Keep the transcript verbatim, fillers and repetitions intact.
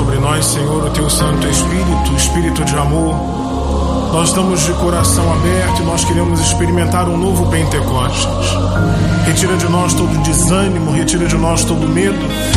sobre nós, Senhor, o Teu Santo Espírito, Espírito de amor. Nós estamos de coração aberto e nós queremos experimentar um novo Pentecostes. Retira de nós todo desânimo, retira de nós todo medo.